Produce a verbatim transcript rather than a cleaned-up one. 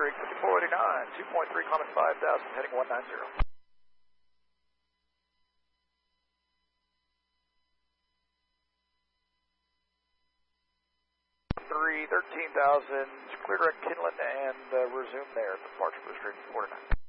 Streak fifty-four eighty-nine, two point three climbing five thousand, heading one nine zero. three, thirteen thousand, clear direct Kinlan and uh, resume there, departure for Streak forty-nine.